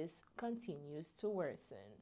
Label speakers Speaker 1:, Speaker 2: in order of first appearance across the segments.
Speaker 1: crisis continues to worsen.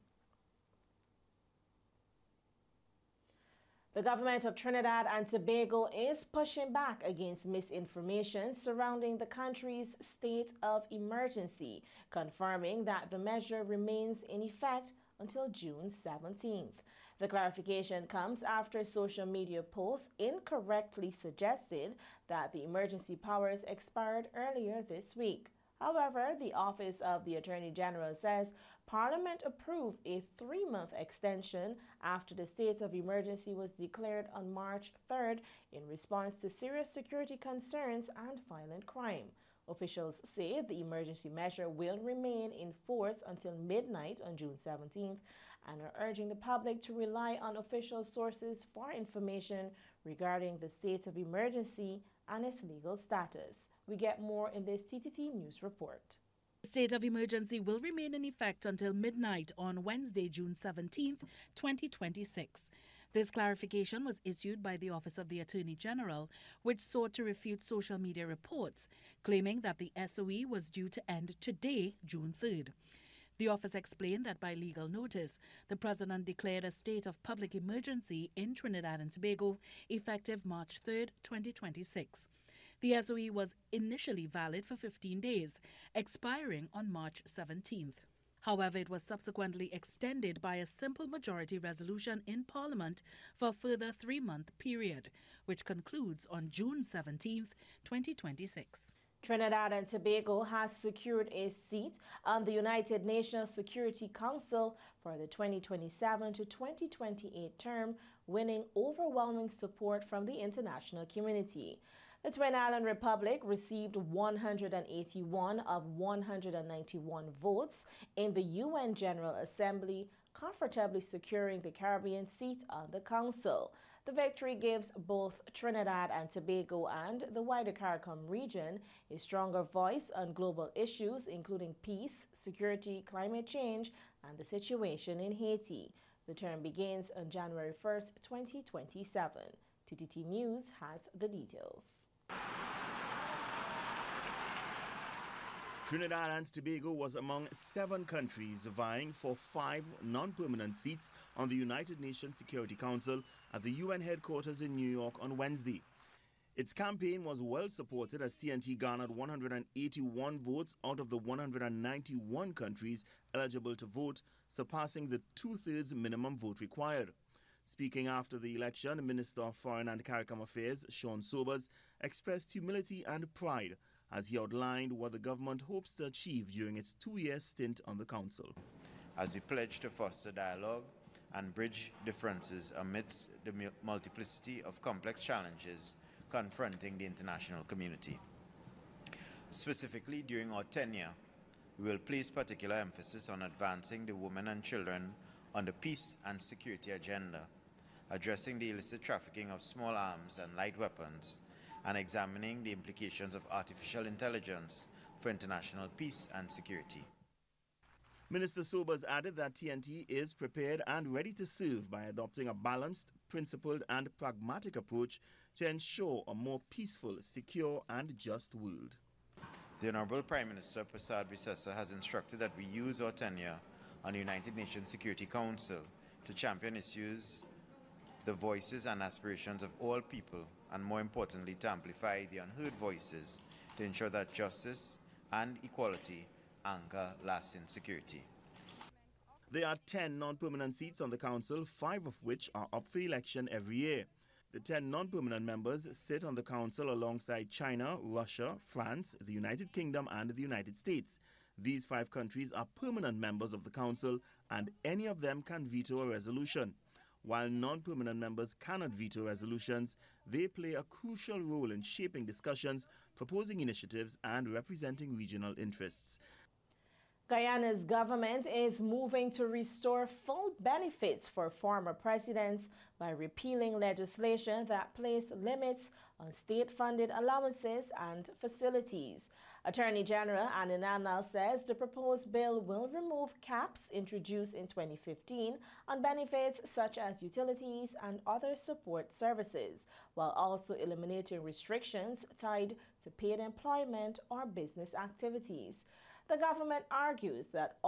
Speaker 1: The government of Trinidad and Tobago is pushing back against misinformation surrounding the country's state of emergency, confirming that the measure remains in effect until June 17th. The clarification comes after social media posts incorrectly suggested that the emergency powers expired earlier this week. However, the Office of the Attorney General says Parliament approved a 3-month extension after the state of emergency was declared on March 3rd in response to serious security concerns and violent crime. Officials say the emergency measure will remain in force until midnight on June 17th and are urging the public to rely on official sources for information regarding the state of emergency and its legal status. We get more in this TTT News report.
Speaker 2: The state of emergency will remain in effect until midnight on Wednesday, June 17th, 2026. This clarification was issued by the Office of the Attorney General, which sought to refute social media reports claiming that the SOE was due to end today, June 3rd. The office explained that by legal notice, the President declared a state of public emergency in Trinidad and Tobago effective March 3, 2026. The SOE was initially valid for 15 days, expiring on March 17th. However, it was subsequently extended by a simple majority resolution in Parliament for a further 3-month period, which concludes on June 17th, 2026.
Speaker 1: Trinidad and Tobago has secured a seat on the United Nations Security Council for the 2027 to 2028 term, winning overwhelming support from the international community. The Twin Island Republic received 181 of 191 votes in the UN General Assembly, comfortably securing the Caribbean seat on the Council. The victory gives both Trinidad and Tobago and the wider CARICOM region a stronger voice on global issues including peace, security, climate change, and the situation in Haiti. The term begins on January 1st, 2027. TTT News has the details.
Speaker 3: Trinidad and Tobago was among 7 countries vying for 5 non-permanent seats on the United Nations Security Council at the UN headquarters in New York on Wednesday. Its campaign was well supported as TNT garnered 181 votes out of the 191 countries eligible to vote, surpassing the 2/3 minimum vote required. Speaking after the election, Minister of Foreign and CARICOM Affairs, Sean Sobers, expressed humility and pride as he outlined what the government hopes to achieve during its 2-year stint on the Council.
Speaker 4: As we pledge to foster dialogue and bridge differences amidst the multiplicity of complex challenges confronting the international community. Specifically, during our tenure, we will place particular emphasis on advancing the women and children on the peace and security agenda, addressing the illicit trafficking of small arms and light weapons, and examining the implications of artificial intelligence for international peace and security.
Speaker 3: Minister Sobers added that TNT is prepared and ready to serve by adopting a balanced, principled and pragmatic approach to ensure a more peaceful, secure and just world.
Speaker 4: The Honorable Prime Minister Prasad Visesa has instructed that we use our tenure on the United Nations Security Council to champion issues, the voices and aspirations of all people, and more importantly, to amplify the unheard voices to ensure that justice and equality anchor lasting security.
Speaker 3: There are 10 non-permanent seats on the Council, 5 of which are up for election every year. The 10 non-permanent members sit on the Council alongside China, Russia, France, the United Kingdom and the United States. These 5 countries are permanent members of the Council and any of them can veto a resolution. While non-permanent members cannot veto resolutions, they play a crucial role in shaping discussions, proposing initiatives, and representing regional interests.
Speaker 1: Guyana's government is moving to restore full benefits for former presidents by repealing legislation that placed limits on state-funded allowances and facilities. Attorney General Anne Nanal says the proposed bill will remove caps introduced in 2015 on benefits such as utilities and other support services, while also eliminating restrictions tied to paid employment or business activities. The government argues that